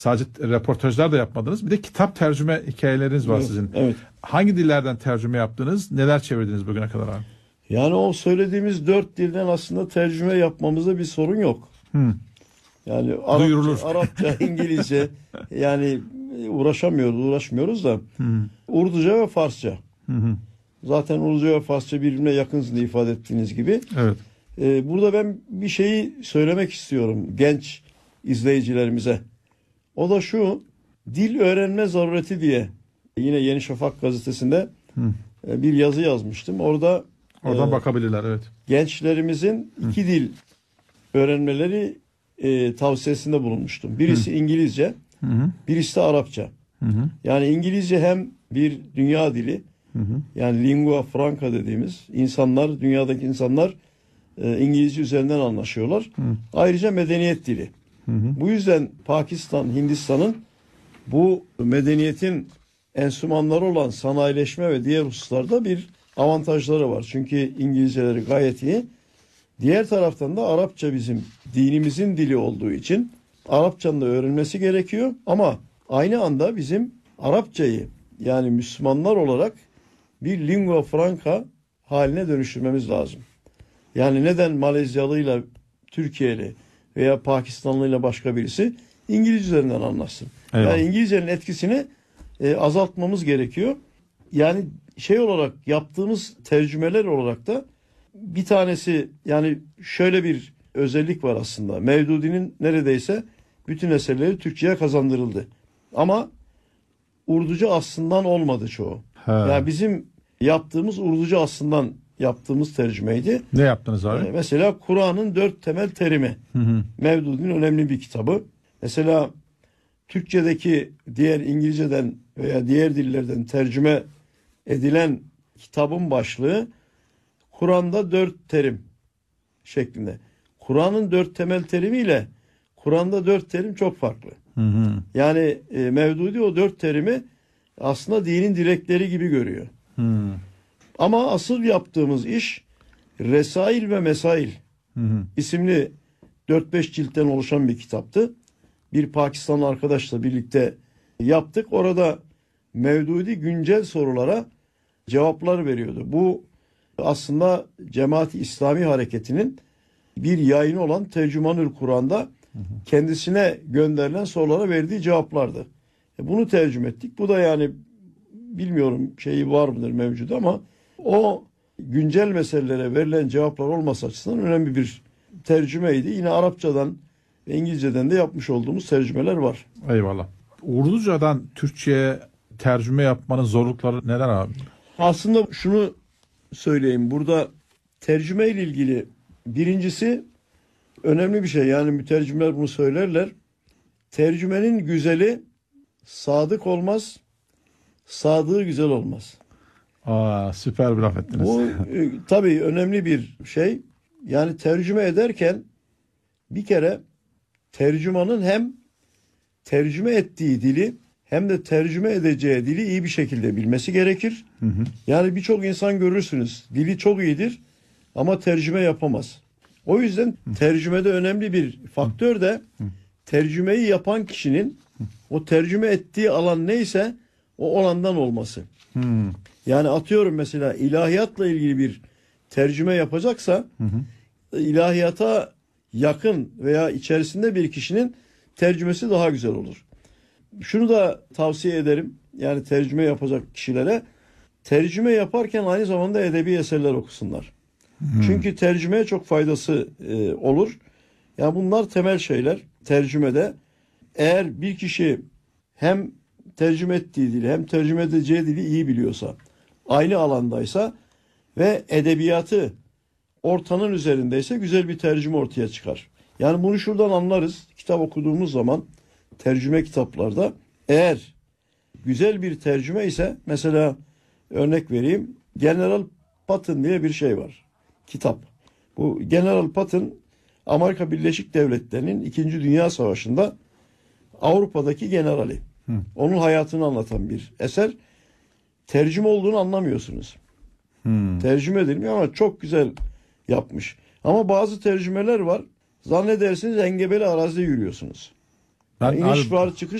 Sadece röportajlar da yapmadınız. Bir de kitap tercüme hikayeleriniz var sizin. Evet. Hangi dillerden tercüme yaptınız? Neler çevirdiniz bugüne kadar abi? Yani o söylediğimiz 4 dilden aslında tercüme yapmamızda bir sorun yok. Yani Arapça, İngilizce yani uğraşmıyoruz da Urduca ve Farsça. Zaten Urduca ve Farsça birbirine yakınsın ifade ettiğiniz gibi. Evet. Burada ben bir şeyi söylemek istiyorum genç izleyicilerimize. O da şu, dil öğrenme zarureti diye yine Yeni Şafak gazetesinde bir yazı yazmıştım. Oradan bakabilirler, evet. Gençlerimizin 2 dil öğrenmeleri tavsiyesinde bulunmuştum. Birisi İngilizce, birisi de Arapça. Yani İngilizce hem bir dünya dili, yani lingua franca dediğimiz dünyadaki insanlar İngilizce üzerinden anlaşıyorlar. Ayrıca medeniyet dili. Bu yüzden Pakistan, Hindistan'ın bu medeniyetin enstrümanları olan sanayileşme ve diğer hususlarda bir avantajları var. Çünkü İngilizceleri gayet iyi. Diğer taraftan da Arapça bizim dinimizin dili olduğu için Arapçanın da öğrenmesi gerekiyor. Ama aynı anda bizim Arapçayı yani Müslümanlar olarak bir lingua franca haline dönüştürmemiz lazım. Yani neden Malezyalıyla Türkiye'li veya Pakistanlıyla başka birisi İngilizce üzerinden anlasın? Eyvallah. Yani İngilizcenin etkisini azaltmamız gerekiyor. Yani olarak yaptığımız tercümeler olarak da bir tanesi, yani şöyle bir özellik var aslında. Mevdudi'nin neredeyse bütün eserleri Türkçe'ye kazandırıldı. Ama Urduca aslından olmadı çoğu. Yani bizim yaptığımız Urduca aslından yaptığımız tercümeydi. Ne yaptınız abi? Mesela Kur'an'ın 4 temel terimi. Mevdudi'nin önemli bir kitabı. Mesela Türkçedeki diğer İngilizceden veya diğer dillerden tercüme edilen kitabın başlığı Kur'an'da 4 terim şeklinde. Kur'an'ın 4 temel terimiyle Kur'an'da 4 terim çok farklı. Yani Mevdudi o 4 terimi aslında dinin direkleri gibi görüyor. Ama asıl yaptığımız iş Resail ve Mesail isimli 4-5 ciltten oluşan bir kitaptı. Bir Pakistanlı arkadaşla birlikte yaptık. Orada Mevdudi güncel sorulara cevaplar veriyordu. Bu aslında Cemaat-i İslami Hareketi'nin bir yayını olan Tercümanül Kur'an'da kendisine gönderilen sorulara verdiği cevaplardı. Bunu tercüme ettik. Bu da yani bilmiyorum var mıdır mevcut ama o güncel meselelere verilen cevaplar olması açısından önemli bir tercümeydi. Yine Arapçadan ve İngilizceden de yapmış olduğumuz tercümeler var. Eyvallah. Urduca'dan Türkçe'ye tercüme yapmanın zorlukları neler abi? Aslında şunu söyleyeyim. Burada tercüme ile ilgili birincisi önemli bir şey. Yani mütercimler bunu söylerler. Tercümenin güzeli sadık olmaz, sadığı güzel olmaz. Süper bir laf ettiniz. Bu tabii önemli bir şey. Yani tercüme ederken bir kere tercümanın hem tercüme ettiği dili hem de tercüme edeceği dili iyi bir şekilde bilmesi gerekir. Yani birçok insan görürsünüz. Dili çok iyidir ama tercüme yapamaz. O yüzden tercümede önemli bir faktör de tercümeyi yapan kişinin o tercüme ettiği alan neyse o alandan olması. Yani atıyorum mesela ilahiyatla ilgili bir tercüme yapacaksa ilahiyata yakın veya içerisinde bir kişinin tercümesi daha güzel olur. Şunu da tavsiye ederim. Yani tercüme yapacak kişilere tercüme yaparken aynı zamanda edebi eserler okusunlar. Çünkü tercümeye çok faydası olur. Yani bunlar temel şeyler tercümede. Eğer bir kişi hem tercüme ettiği dili hem tercüme edeceği dili iyi biliyorsa, aynı alandaysa ve edebiyatı ortanın üzerindeyse güzel bir tercüme ortaya çıkar. Yani bunu şuradan anlarız. Kitap okuduğumuz zaman tercüme kitaplarda eğer güzel bir tercüme ise, mesela örnek vereyim, General Patton diye bir şey var. Kitap. Bu General Patton Amerika Birleşik Devletleri'nin 2. Dünya Savaşı'nda Avrupa'daki generali. Onun hayatını anlatan bir eser. Tercüme olduğunu anlamıyorsunuz. Tercüme edilmiyor ama çok güzel yapmış. Ama bazı tercümeler var. Zannedersiniz engebeli arazide yürüyorsunuz. Ben İniş abi- var, çıkış